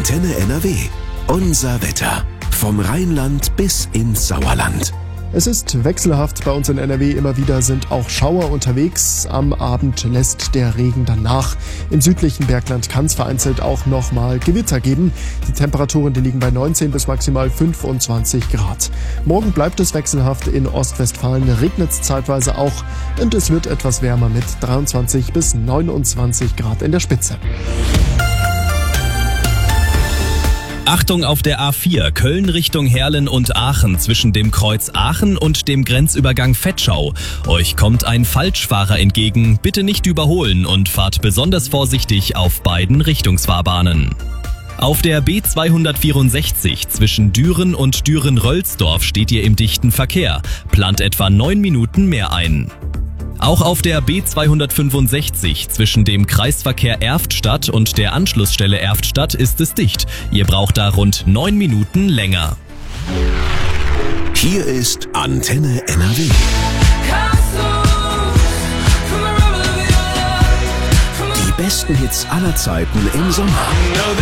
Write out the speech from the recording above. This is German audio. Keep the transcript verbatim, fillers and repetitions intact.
Antenne N R W. Unser Wetter. Vom Rheinland bis ins Sauerland. Es ist wechselhaft bei uns in N R W. Immer wieder sind auch Schauer unterwegs. Am Abend lässt der Regen dann nach. Im südlichen Bergland kann es vereinzelt auch nochmal Gewitter geben. Die Temperaturen, die liegen bei neunzehn bis maximal fünfundzwanzig Grad. Morgen bleibt es wechselhaft. In Ostwestfalen regnet es zeitweise auch. Und es wird etwas wärmer mit dreiundzwanzig bis neunundzwanzig Grad in der Spitze. Achtung auf der A vier, Köln Richtung Heerlen und Aachen zwischen dem Kreuz Aachen und dem Grenzübergang Vetschau. Euch kommt ein Falschfahrer entgegen, bitte nicht überholen und fahrt besonders vorsichtig auf beiden Richtungsfahrbahnen. Auf der B zweihundertvierundsechzig zwischen Düren und Düren-Rölsdorf steht ihr im dichten Verkehr, plant etwa neun Minuten mehr ein. Auch auf der B zweihundertfünfundsechzig zwischen dem Kreisverkehr Erftstadt und der Anschlussstelle Erftstadt ist es dicht. Ihr braucht da rund neun Minuten länger. Hier ist Antenne N R W. Die besten Hits aller Zeiten im Sommer.